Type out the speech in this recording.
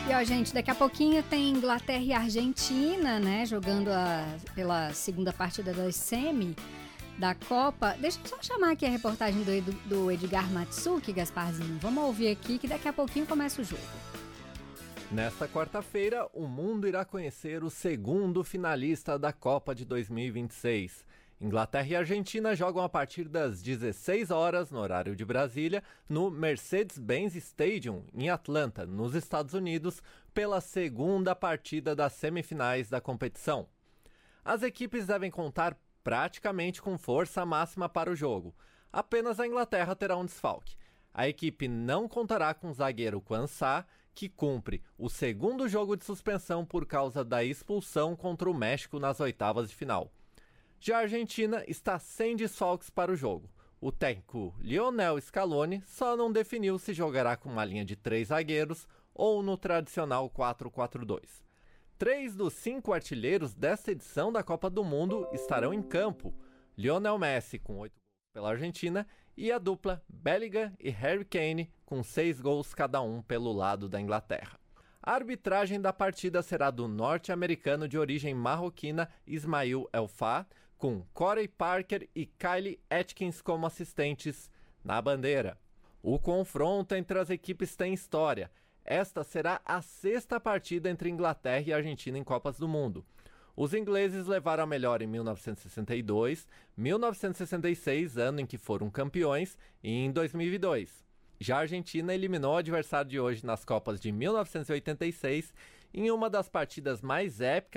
E ó, gente, daqui a pouquinho tem Inglaterra e Argentina, né, jogando pela segunda partida da semi da Copa. Deixa eu só chamar aqui a reportagem do Edgar Matsuki, Gasparzinho. Vamos ouvir aqui que daqui a pouquinho começa o jogo. Nesta quarta-feira, o mundo irá conhecer o segundo finalista da Copa de 2026. Inglaterra e Argentina jogam a partir das 16 horas, no horário de Brasília, no Mercedes-Benz Stadium, em Atlanta, nos Estados Unidos, pela segunda partida das semifinais da competição. As equipes devem contar praticamente com força máxima para o jogo. Apenas a Inglaterra terá um desfalque. A equipe não contará com o zagueiro Quansah, que cumpre o segundo jogo de suspensão por causa da expulsão contra o México nas oitavas de final. Já a Argentina está sem desfalques para o jogo. O técnico Lionel Scaloni só não definiu se jogará com uma linha de 3 zagueiros ou no tradicional 4-4-2. 3 dos 5 artilheiros desta edição da Copa do Mundo estarão em campo. Lionel Messi com 8 gols pela Argentina e a dupla Bellingham e Harry Kane com 6 gols cada um pelo lado da Inglaterra. A arbitragem da partida será do norte-americano de origem marroquina Ismail El-Fa, com Corey Parker e Kylie Atkins como assistentes na bandeira. O confronto entre as equipes tem história. Esta será a 6ª partida entre Inglaterra e Argentina em Copas do Mundo. Os ingleses levaram a melhor em 1962, 1966, ano em que foram campeões, e em 2002. Já a Argentina eliminou o adversário de hoje nas Copas de 1986 em uma das partidas mais épicas